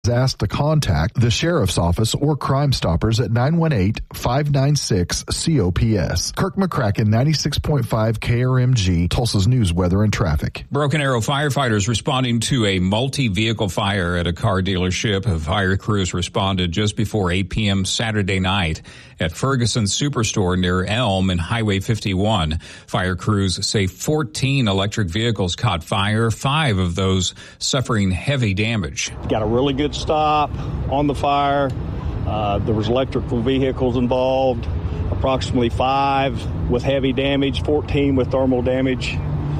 asked to contact the Sheriff's Office or Crime Stoppers at 918-596-COPS. Kirk McCracken, 96.5 KRMG, Tulsa's News, Weather, and Traffic. Broken Arrow firefighters responding to a multi-vehicle fire at a car dealership. Fire crews responded just before 8 p.m. Saturday night at Ferguson Superstore near Elm and Highway 51. Fire crews say 14 electric vehicles caught fire, 5 of those suffering heavy damage. Got a really good stop on the fire. There was electrical vehicles involved, approximately 5 with heavy damage, 14 with thermal damage.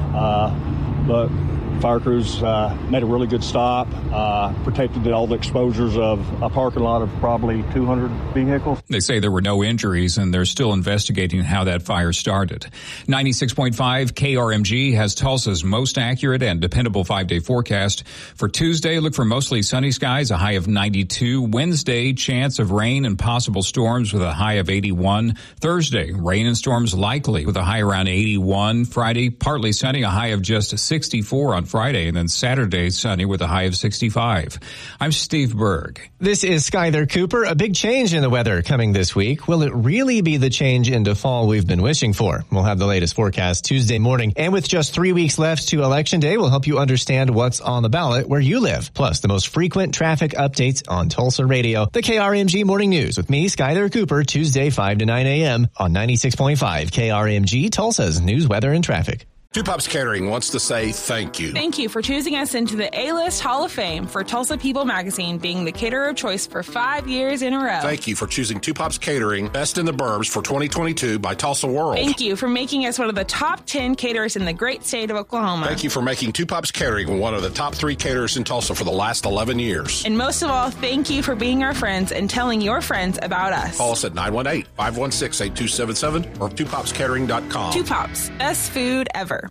But fire crews made a really good stop, protected all the exposures of a parking lot of probably 200 vehicles. They say there were no injuries, and they're still investigating how that fire started. 96.5 KRMG has Tulsa's most accurate and dependable 5-day forecast. For Tuesday, look for mostly sunny skies, a high of 92. Wednesday, chance of rain and possible storms with a high of 81. Thursday, rain and storms likely with a high around 81. Friday, partly sunny, a high of just 64 on Friday, and then Saturday, sunny with a high of 65. I'm Steve Berg. This is Skyler Cooper. A big change in the weather coming this week. Will it really be the change into fall we've been wishing for? We'll have the latest forecast Tuesday morning. And with just 3 weeks left to Election Day, we'll help you understand what's on the ballot where you live. Plus, the most frequent traffic updates on Tulsa Radio. The KRMG Morning News with me, Skyler Cooper, Tuesday 5 to 9 a.m. on 96.5 KRMG, Tulsa's News, Weather, and Traffic. Two Pops Catering wants to say thank you. Thank you for choosing us into the A-List Hall of Fame for Tulsa People Magazine, being the caterer of choice for 5 years in a row. Thank you for choosing Two Pops Catering Best in the Burbs for 2022 by Tulsa World. Thank you for making us one of the top 10 caterers in the great state of Oklahoma. Thank you for making Two Pops Catering one of the top 3 caterers in Tulsa for the last 11 years. And most of all, thank you for being our friends and telling your friends about us. Call us at 918-516-8277 or twopopscatering.com. Two Pops, best food ever.